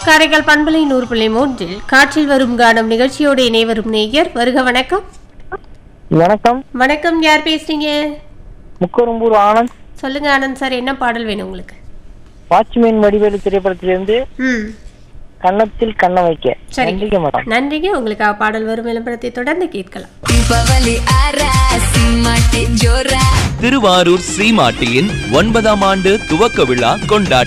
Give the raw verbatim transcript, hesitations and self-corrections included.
காரைக்கால் பண்பலை நூறு புள்ளி மூன்றில் காற்றில் வரும் கானம் நிகழ்ச்சியோடு இணைவரும் நேயர் வருக. வணக்கம். வணக்கம். வணக்கம், யார் பேசுறீங்க? முக்கரும்பூர் ஆனந்த். சொல்லுங்க ஆனந்த் சார், என்ன பாடல் வேணும் உங்களுக்கு? வாட்ச்மேன் வடிவேலு திரைப்படத்திலிருந்து ம் கன்னத்தில் கண்ண வைக்க. சரி, நன்றிங்க மேடம். நன்றிங்க. உங்களுக்கு பாடல் வரும் விளம்பரத்தை தொடர்ந்து கேட்கலாம். திருவாரூர் ஸ்ரீமாட்டியின் ஒன்பதாம் ஆண்டு துவக்க விழா கொண்டாட்டம்.